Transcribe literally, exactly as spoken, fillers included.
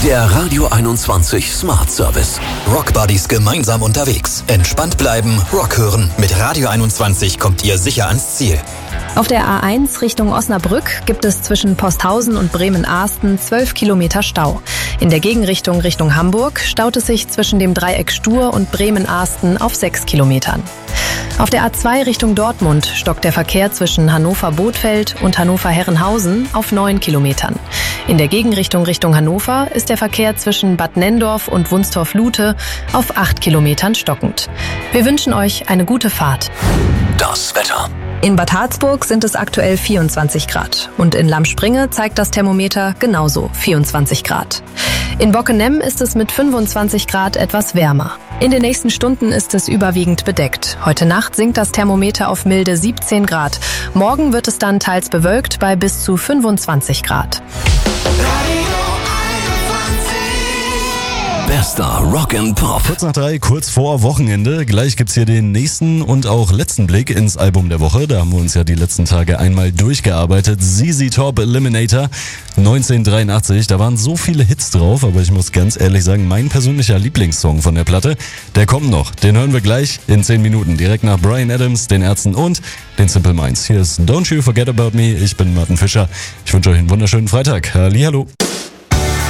Der Radio einundzwanzig Smart Service. Rock Buddies gemeinsam unterwegs. Entspannt bleiben, Rock hören. Mit Radio einundzwanzig kommt ihr sicher ans Ziel. Auf der A eins Richtung Osnabrück gibt es zwischen Posthausen und Bremen-Ahsten zwölf Kilometer Stau. In der Gegenrichtung Richtung Hamburg staut es sich zwischen dem Dreieck Stur und Bremen-Ahsten auf sechs Kilometern. Auf der A zwei Richtung Dortmund stockt der Verkehr zwischen Hannover-Bothfeld und Hannover-Herrenhausen auf neun Kilometern. In der Gegenrichtung Richtung Hannover ist der Verkehr zwischen Bad Nenndorf und Wunstorf-Lute auf acht Kilometern stockend. Wir wünschen euch eine gute Fahrt. Das Wetter. In Bad Harzburg sind es aktuell vierundzwanzig Grad und in Lammspringe zeigt das Thermometer genauso vierundzwanzig Grad. In Bockenem ist es mit fünfundzwanzig Grad etwas wärmer. In den nächsten Stunden ist es überwiegend bedeckt. Heute Nacht sinkt das Thermometer auf milde siebzehn Grad. Morgen wird es dann teils bewölkt bei bis zu fünfundzwanzig Grad. Bester Rock and Pop. Kurz nach drei, kurz vor Wochenende. Gleich gibt's hier den nächsten und auch letzten Blick ins Album der Woche. Da haben wir uns ja die letzten Tage einmal durchgearbeitet. Z Z Top Eliminator neunzehnhundertdreiundachtzig. Da waren so viele Hits drauf, aber ich muss ganz ehrlich sagen, mein persönlicher Lieblingssong von der Platte, der kommt noch. Den hören wir gleich in zehn Minuten. Direkt nach Bryan Adams, den Ärzten und den Simple Minds. Hier ist Don't You Forget About Me. Ich bin Martin Fischer. Ich wünsche euch einen wunderschönen Freitag. Hallihallo.